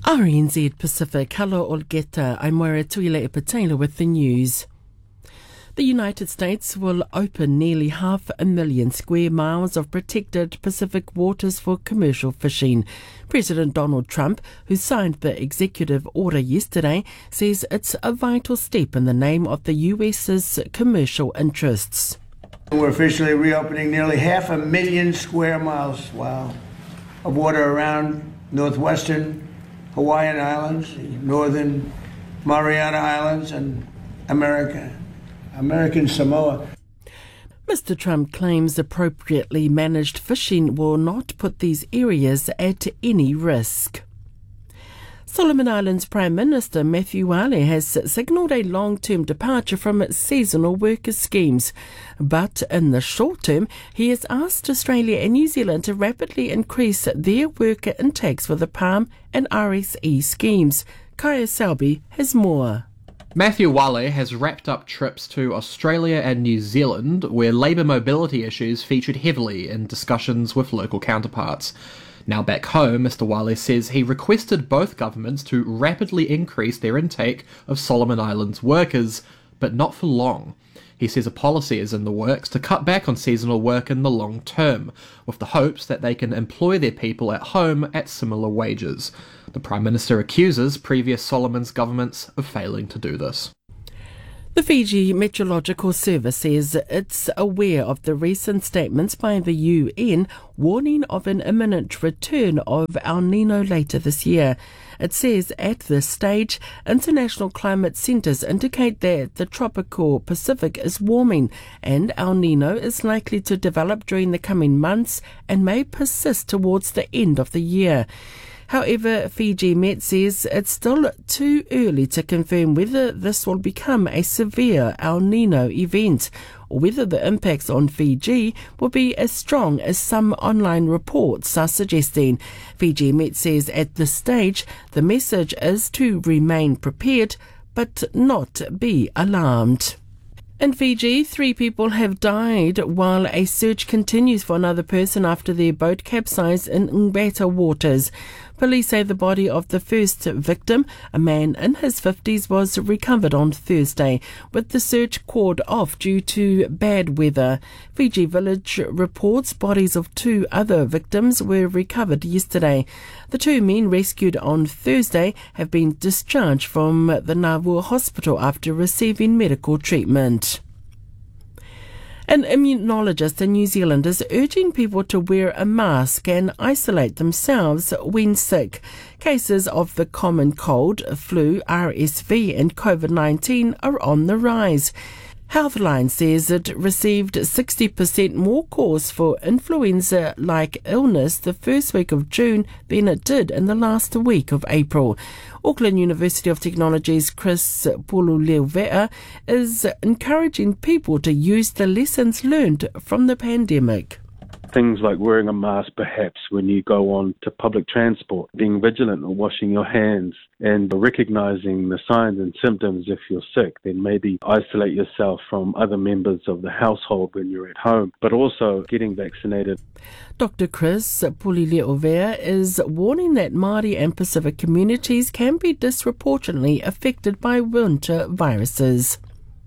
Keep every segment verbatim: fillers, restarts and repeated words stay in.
R N Z Pacific, hello Olgeta, I'm Moira Tuile Ipatela with the news. The United States will open nearly half a million square miles of protected Pacific waters for commercial fishing. President Donald Trump, who signed the executive order yesterday, says it's a vital step in the name of the U S's commercial interests. We're officially reopening nearly half a million square miles, wow, of water around northwestern Hawaiian Islands, northern Mariana Islands, and America, American Samoa. Mister Trump claims appropriately managed fishing will not put these areas at any risk. Solomon Islands Prime Minister Matthew Wale has signalled a long-term departure from its seasonal worker schemes. But in the short term, he has asked Australia and New Zealand to rapidly increase their worker intakes for the PALM and R S E schemes. Kaya Selby has more. Matthew Wale has wrapped up trips to Australia and New Zealand, where labour mobility issues featured heavily in discussions with local counterparts. Now back home, Mister Wale says he requested both governments to rapidly increase their intake of Solomon Islands workers, but not for long. He says a policy is in the works to cut back on seasonal work in the long term, with the hopes that they can employ their people at home at similar wages. The Prime Minister accuses previous Solomon's governments of failing to do this. The Fiji Meteorological Service says it's aware of the recent statements by the U N warning of an imminent return of El Nino later this year. It says at this stage, international climate centres indicate that the tropical Pacific is warming and El Nino is likely to develop during the coming months and may persist towards the end of the year. However, Fiji Met says it's still too early to confirm whether this will become a severe El Nino event or whether the impacts on Fiji will be as strong as some online reports are suggesting. Fiji Met says at this stage the message is to remain prepared but not be alarmed. In Fiji, three people have died while a search continues for another person after their boat capsized in Ngata waters. Police say the body of the first victim, a man in his fifties, was recovered on Thursday, with the search called off due to bad weather. Fiji Village reports bodies of two other victims were recovered yesterday. The two men rescued on Thursday have been discharged from the Navua hospital after receiving medical treatment. An immunologist in New Zealand is urging people to wear a mask and isolate themselves when sick. Cases of the common cold, flu, R S V and COVID nineteen are on the rise. Healthline says it received sixty percent more calls for influenza-like illness the first week of June than it did in the last week of April. Auckland University of Technology's Chris Pululeuvea is encouraging people to use the lessons learned from the pandemic. Things like wearing a mask perhaps when you go on to public transport, being vigilant or washing your hands, and recognising the signs and symptoms if you're sick. Then maybe isolate yourself from other members of the household when you're at home, but also getting vaccinated. Doctor Chris Pululeuvea is warning that Māori and Pacific communities can be disproportionately affected by winter viruses.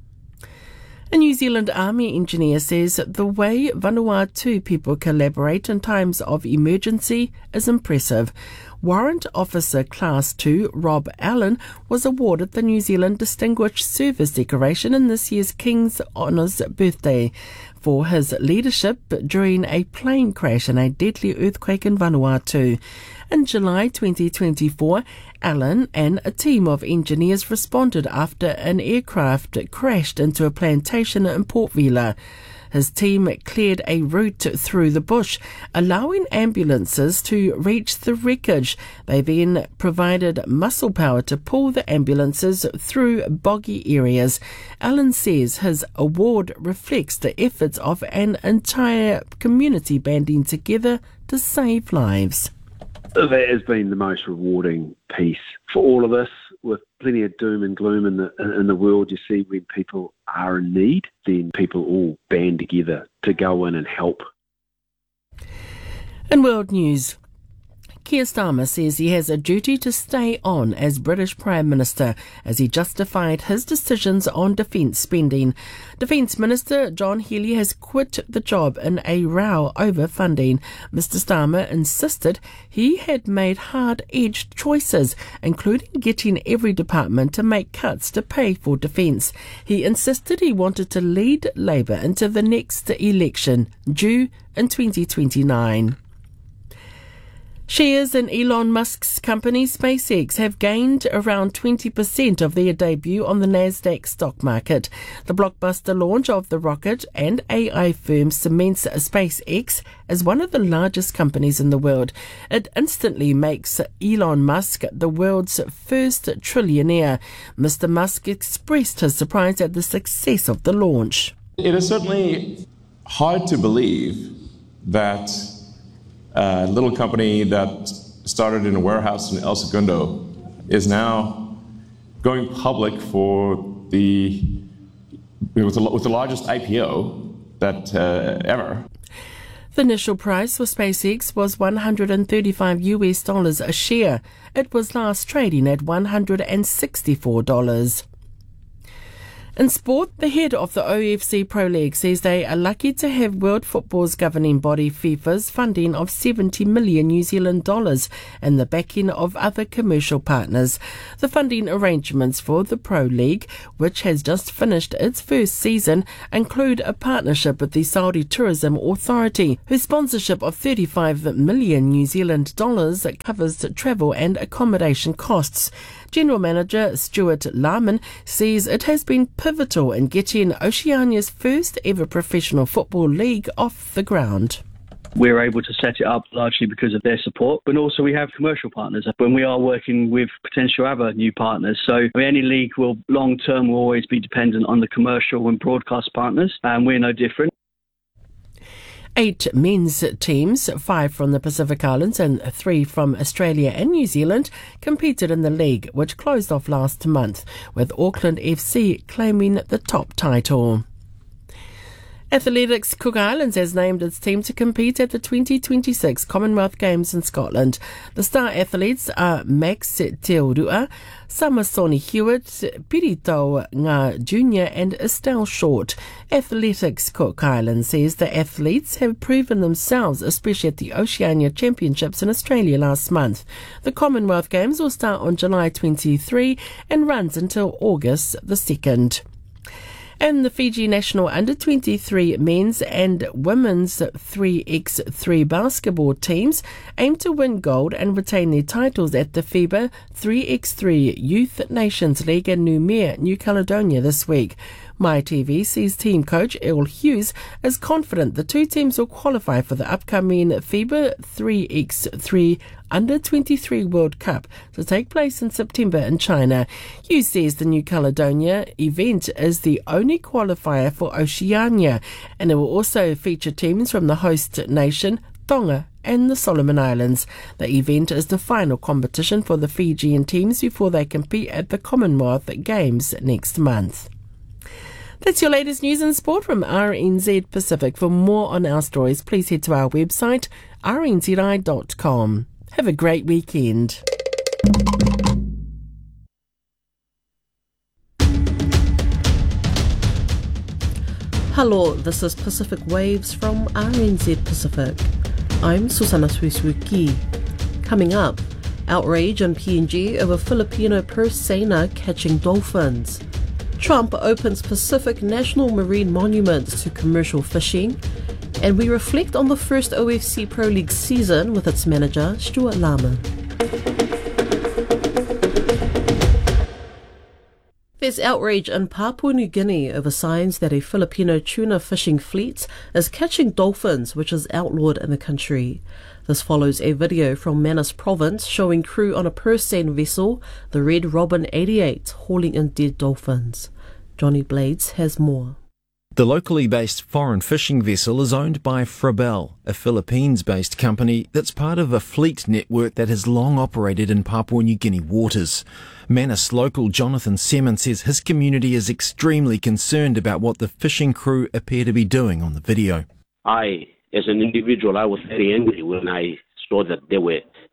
A New Zealand Army engineer says the way Vanuatu people collaborate in times of emergency is impressive. Warrant Officer Class two Rob Allen was awarded the New Zealand Distinguished Service Decoration in this year's King's Honours birthday for his leadership during a plane crash in a deadly earthquake in Vanuatu. In July twenty twenty-four, Allen and a team of engineers responded after an aircraft crashed into a plantation in Port Vila. His team cleared a route through the bush, allowing ambulances to reach the wreckage. They then provided muscle power to pull the ambulances through boggy areas. Allen says his award reflects the efforts of an entire community banding together to save lives. That has been the most rewarding piece for all of us. With plenty of doom and gloom in the in the world, you see when people are in need, then people all band together to go in and help. In world news, Keir Starmer says he has a duty to stay on as British Prime Minister as he justified his decisions on defence spending. Defence Minister John Healey has quit the job in a row over funding. Mister Starmer insisted he had made hard-edged choices, including getting every department to make cuts to pay for defence. He insisted he wanted to lead Labour into the next election, due in twenty twenty-nine. Shares in Elon Musk's company SpaceX have gained around twenty percent of their debut on the Nasdaq stock market. The blockbuster launch of the rocket and A I firm cements SpaceX as one of the largest companies in the world. It instantly makes Elon Musk the world's first trillionaire. Mister Musk expressed his surprise at the success of the launch. It is certainly hard to believe that a little company that started in a warehouse in El Segundo is now going public for the with the, with the largest I P O that uh, ever. The initial price for SpaceX was one hundred thirty-five US dollars a share. It was last trading at one hundred sixty-four dollars. In sport, the head of the O F C Pro League says they are lucky to have World Football's governing body FIFA's funding of seventy million New Zealand dollars and the backing of other commercial partners. The funding arrangements for the Pro League, which has just finished its first season, include a partnership with the Saudi Tourism Authority, whose sponsorship of thirty-five million New Zealand dollars covers travel and accommodation costs. General Manager Stuart Lahman says it has been pivotal in getting Oceania's first ever professional football league off the ground. We're able to set it up largely because of their support, but also we have commercial partners when we are working with potential other new partners. So any league will long term will always be dependent on the commercial and broadcast partners, and we're no different. Eight men's teams, five from the Pacific Islands and three from Australia and New Zealand, competed in the league, which closed off last month, with Auckland F C claiming the top title. Athletics Cook Islands has named its team to compete at the twenty twenty-six Commonwealth Games in Scotland. The star athletes are Max Teorua, Samasoni Hewitt, Pirito Ngā Junior and Estelle Short. Athletics Cook Islands says the athletes have proven themselves, especially at the Oceania Championships in Australia last month. The Commonwealth Games will start on July twenty-third and runs until August the second. And the Fiji national under twenty-three men's and women's three by three basketball teams aim to win gold and retain their titles at the FIBA three by three Youth Nations League in Noumea, New Caledonia this week. MyTV sees team coach Earl Hughes is confident the two teams will qualify for the upcoming FIBA three by three under twenty-three World Cup to take place in September in China. Hughes says the New Caledonia event is the only qualifier for Oceania, and it will also feature teams from the host nation, Tonga, and the Solomon Islands. The event is the final competition for the Fijian teams before they compete at the Commonwealth Games next month. That's your latest news and sport from R N Z Pacific. For more on our stories, please head to our website, r n z i dot com. Have a great weekend. Hello, this is Pacific Waves from R N Z Pacific. I'm Susana Suisuki. Coming up, outrage in P N G over Filipino purse seiner catching dolphins. Trump opens Pacific National Marine Monuments to commercial fishing, and we reflect on the first O F C Pro League season with its manager, Stuart Lahman. There's outrage in Papua New Guinea over signs that a Filipino tuna fishing fleet is catching dolphins, which is outlawed in the country. This follows a video from Manus Province showing crew on a purse seine vessel, the Red Robin eighty-eight, hauling in dead dolphins. Johnny Blades has more. The locally based foreign fishing vessel is owned by Frabel, a Philippines-based company that's part of a fleet network that has long operated in Papua New Guinea waters. Manus local Jonathan Seaman says his community is extremely concerned about what the fishing crew appear to be doing on the video. I, as an individual, I was very angry when I saw that they were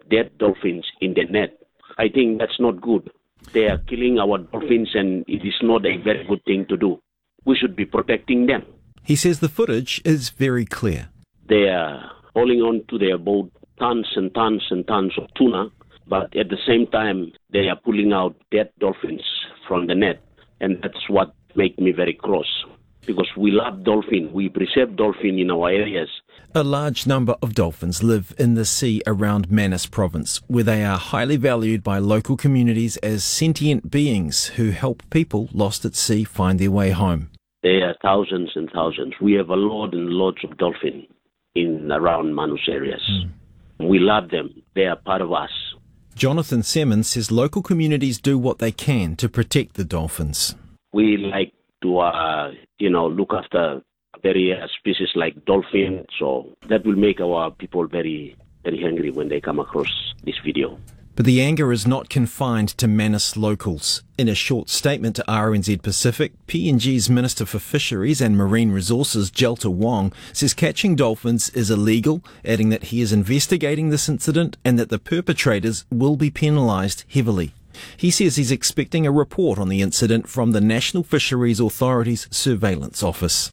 dead dolphins in the net. I think that's not good. They are killing our dolphins, and it is not a very good thing to do. We should be protecting them. He says the footage is very clear. They are holding on to their boat, tons and tons and tons of tuna, but at the same time, they are pulling out dead dolphins from the net, and that's what makes me very cross, because we love dolphin. We preserve dolphin in our areas. A large number of dolphins live in the sea around Manus province, where they are highly valued by local communities as sentient beings who help people lost at sea find their way home. There are thousands and thousands. We have a lot and lots of dolphin in around Manus areas. Mm. We love them. They are part of us. Jonathan Simmons says local communities do what they can to protect the dolphins. We like to, uh, you know, look after very uh, species like dolphin, so that will make our people very, very hungry when they come across this video. But the anger is not confined to Manus locals. In a short statement to R N Z Pacific, P N G's Minister for Fisheries and Marine Resources, Jelta Wong, says catching dolphins is illegal, adding that he is investigating this incident and that the perpetrators will be penalised heavily. He says he's expecting a report on the incident from the National Fisheries Authority's Surveillance Office.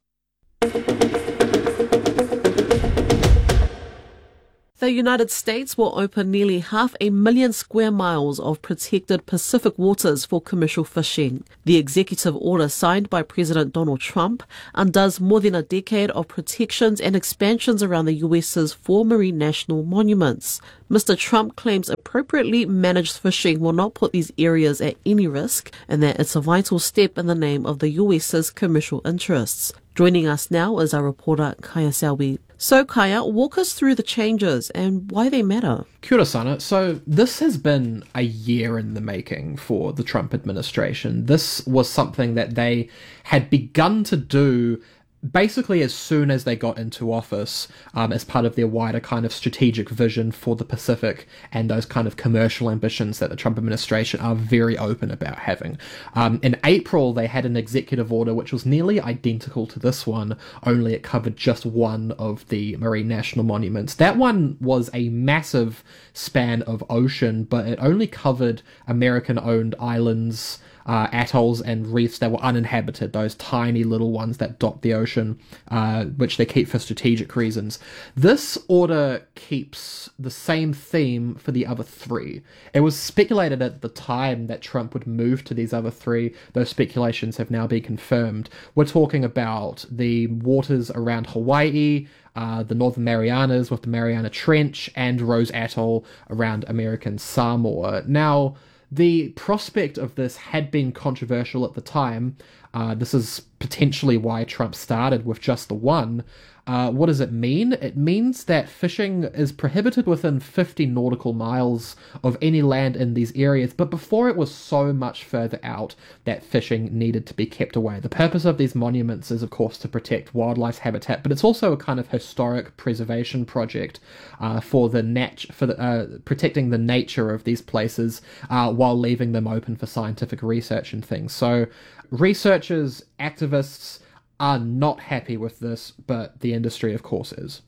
The United States will open nearly half a million square miles of protected Pacific waters for commercial fishing. The executive order signed by President Donald Trump undoes more than a decade of protections and expansions around the U S's four marine national monuments. Mister Trump claims appropriately managed fishing will not put these areas at any risk and that it's a vital step in the name of the U S's commercial interests. Joining us now is our reporter Kaya Selby. So Kaya, walk us through the changes and why they matter. Kia ora, Sana. So this has been a year in the making for the Trump administration. This was something that they had begun to do basically as soon as they got into office, um, as part of their wider kind of strategic vision for the Pacific and those kind of commercial ambitions that the Trump administration are very open about having. Um, in April, they had an executive order which was nearly identical to this one, only it covered just one of the marine national monuments. That one was a massive span of ocean, but it only covered American-owned islands, Uh, atolls and reefs that were uninhabited, those tiny little ones that dot the ocean, uh, which they keep for strategic reasons. This order keeps the same theme for the other three. It was speculated at the time that Trump would move to these other three. Those speculations have now been confirmed. We're talking about the waters around Hawaii, Uh, the Northern Marianas with the Mariana Trench, and Rose Atoll around American Samoa. Now, the prospect of this had been controversial at the time. Uh, this is potentially why Trump started with just the one. Uh, what does it mean? It means that fishing is prohibited within fifty nautical miles of any land in these areas, but before it was so much further out that fishing needed to be kept away. The purpose of these monuments is, of course, to protect wildlife habitat, but it's also a kind of historic preservation project uh, for the nat- for the, uh, protecting the nature of these places uh, while leaving them open for scientific research and things. So researchers, activists, are not happy with this, but the industry, of course, is.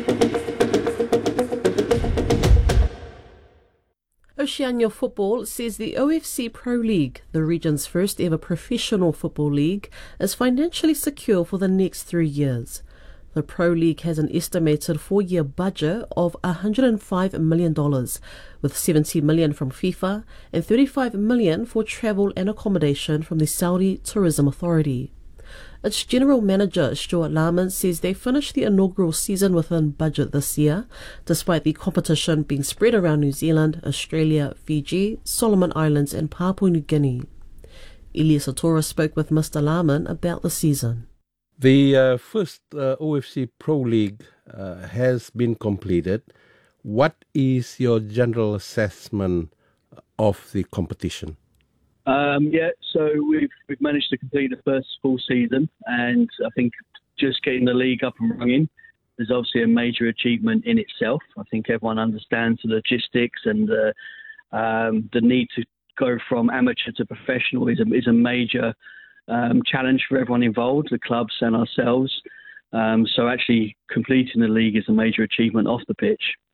Oceania Football says the O F C Pro League, the region's first ever professional football league, is financially secure for the next three years. The Pro League has an estimated four-year budget of one hundred five million dollars, with seventy million dollars from FIFA and thirty-five million dollars for travel and accommodation from the Saudi Tourism Authority. Its general manager, Stuart Lahman, says they finished the inaugural season within budget this year, despite the competition being spread around New Zealand, Australia, Fiji, Solomon Islands and Papua New Guinea. Elias Atora spoke with Mister Lahman about the season. The uh, first uh, O F C Pro League uh, has been completed. What is your general assessment of the competition? Um, yeah, so we've we've managed to complete the first full season, and I think just getting the league up and running is obviously a major achievement in itself. I think everyone understands the logistics and the um, the need to go from amateur to professional is a, is a major um, challenge for everyone involved, the clubs and ourselves. Um, so actually completing the league is a major achievement off the pitch.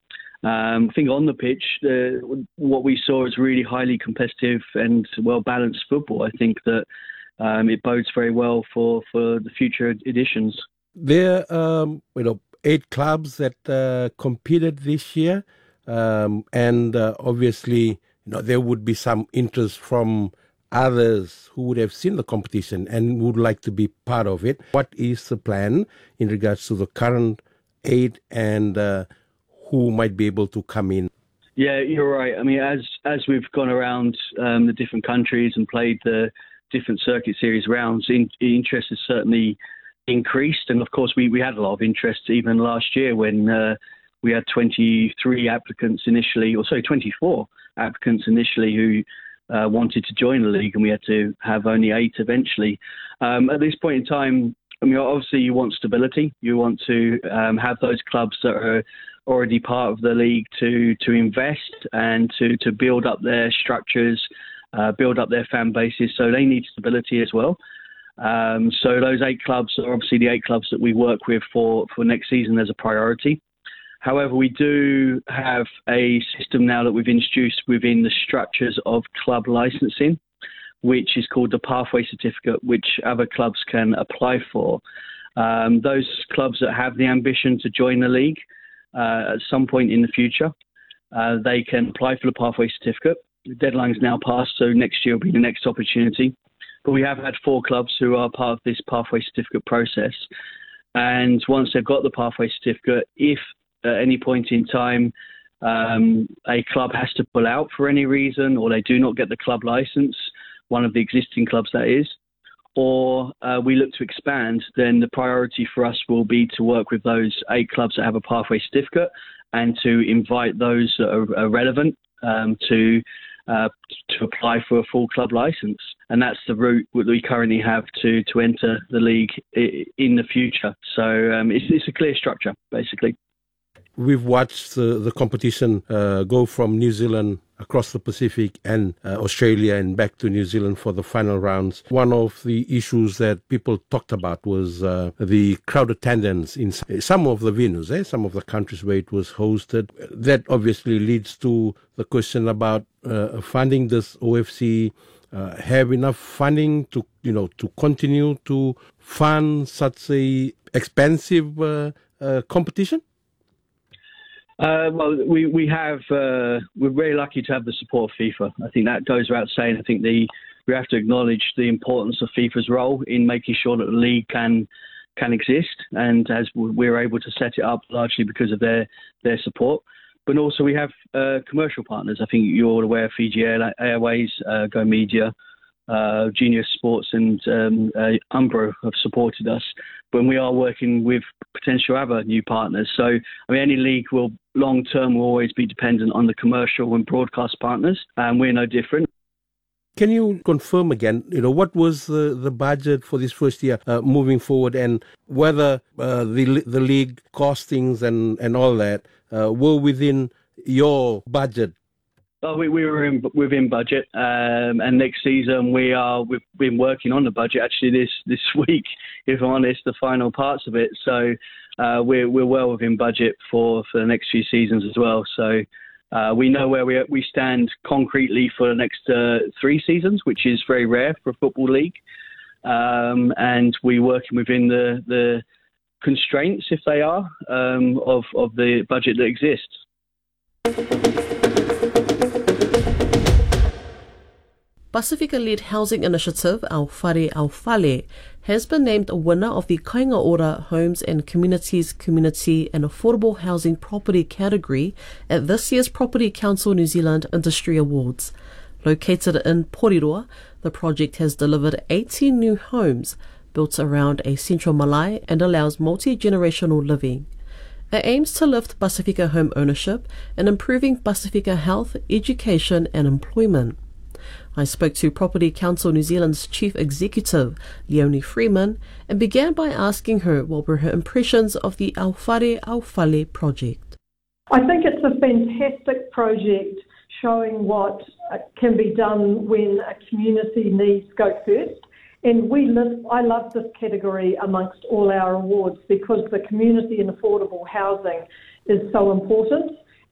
Um, I think on the pitch, uh, what we saw is really highly competitive and well-balanced football. I think that um, it bodes very well for, for the future editions. There are um, you know, eight clubs that uh, competed this year, um, and uh, obviously you know, there would be some interest from others who would have seen the competition and would like to be part of it. What is the plan in regards to the current eight and uh, who might be able to come in? Yeah, you're right. I mean, as as we've gone around um, the different countries and played the different circuit series rounds, in, interest has certainly increased. And of course, we, we had a lot of interest even last year when uh, we had twenty-three applicants initially, or sorry, twenty-four applicants initially who uh, wanted to join the league, and we had to have only eight eventually. Um, at this point in time, I mean, obviously you want stability. You want to um, have those clubs that are already part of the league to to invest and to, to build up their structures, uh, build up their fan bases. So they need stability as well. Um, so those eight clubs are obviously the eight clubs that we work with for, for next season as a priority. However, we do have a system now that we've introduced within the structures of club licensing, which is called the Pathway Certificate, which other clubs can apply for. Um, those clubs that have the ambition to join the league uh, at some point in the future, uh, they can apply for the Pathway Certificate. The deadline is now passed, so next year will be the next opportunity. But we have had four clubs who are part of this Pathway Certificate process. And once they've got the Pathway Certificate, if at any point in time um, a club has to pull out for any reason, or they do not get the club license, one of the existing clubs that is, or uh, we look to expand, then the priority for us will be to work with those eight clubs that have a Pathway Certificate and to invite those that are, are relevant um, to uh, to apply for a full club license. And that's the route that we currently have to, to enter the league in the future. So um, it's, it's a clear structure, basically. We've watched the, the competition uh, go from New Zealand across the Pacific and uh, Australia and back to New Zealand for the final rounds. One of the issues that people talked about was uh, the crowd attendance in some of the venues, eh? some of the countries where it was hosted. That obviously leads to the question about uh, funding. Does O F C uh, have enough funding to, you know, to continue to fund such a expensive uh, uh, competition? Uh, well, we we have uh, we're very lucky to have the support of FIFA. I think that goes without saying. I think the we have to acknowledge the importance of FIFA's role in making sure that the league can can exist, and as we're able to set it up largely because of their their support. But also we have uh, commercial partners. I think you're all aware of Fiji Airways, uh, Go Media, uh, Genius Sports, and um, uh, Umbro have supported us. But we are working with potential other new partners. So, I mean, any league will long term will always be dependent on the commercial and broadcast partners, and we're no different. Can you confirm again, you know, what was the, the budget for this first year uh, moving forward, and whether uh, the the league costings and, and all that uh, were within your budget? Oh, we, we were in, within budget, um, and next season we are. We've been working on the budget actually this, this week, if I'm honest, the final parts of it. So uh, we're we're well within budget for, for the next few seasons as well. So uh, we know where we we stand concretely for the next uh, three seasons, which is very rare for a football league, um, and we're working within the the constraints, if they are, um, of of the budget that exists. Pacifica-led housing initiative Aowhare Aowhale has been named a winner of the Kāinga Ora Homes and Communities Community and Affordable Housing Property category at this year's Property Council New Zealand Industry Awards. Located in Porirua, the project has delivered eighteen new homes built around a central malai and allows multi-generational living. It aims to lift Pacifica home ownership and improving Pacifica health, education and employment. I spoke to Property Council New Zealand's Chief Executive, Leonie Freeman, and began by asking her what were her impressions of the Aowhare Aowhale project. I think it's a fantastic project showing what can be done when a community needs go first. And we live, I love this category amongst all our awards because the community and affordable housing is so important.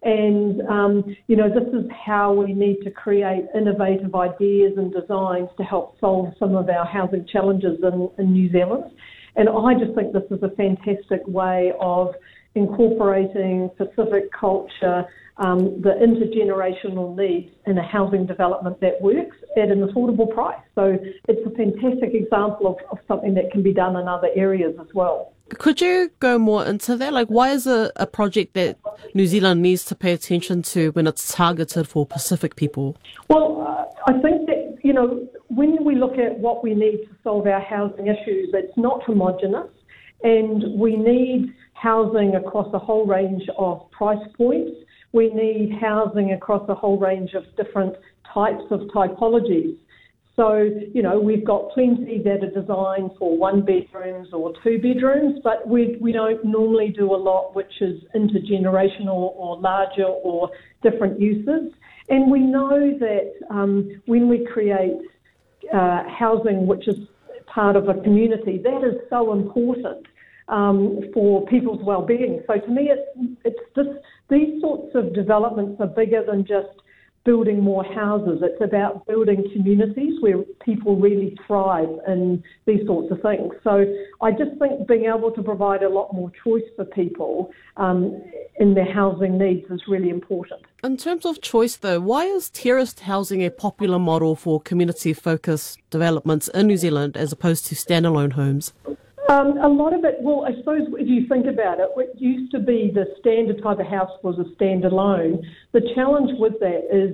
And, um, you know, this is how we need to create innovative ideas and designs to help solve some of our housing challenges in, in New Zealand. And I just think this is a fantastic way of incorporating Pacific culture, um, the intergenerational needs in a housing development that works at an affordable price. So it's a fantastic example of, of something that can be done in other areas as well. Could you go more into that? Like, why is it a project that New Zealand needs to pay attention to when it's targeted for Pacific people? Well, uh, I think that, you know, when we look at what we need to solve our housing issues, it's not homogenous, and we need housing across a whole range of price points. We need housing across a whole range of different types of typologies. So, you know, we've got plenty that are designed for one bedrooms or two bedrooms, but we we don't normally do a lot which is intergenerational or larger or different uses. And we know that um, when we create uh, housing which is part of a community, that is so important um, for people's well-being. So to me, it's, it's this, these sorts of developments are bigger than just building more houses. It's about building communities where people really thrive in these sorts of things. So I just think being able to provide a lot more choice for people um, in their housing needs is really important. In terms of choice, though, why is terraced housing a popular model for community-focused developments in New Zealand as opposed to standalone homes? Um, a lot of it, well, I suppose if you think about it, what used to be the standard type of house was a standalone. The challenge with that is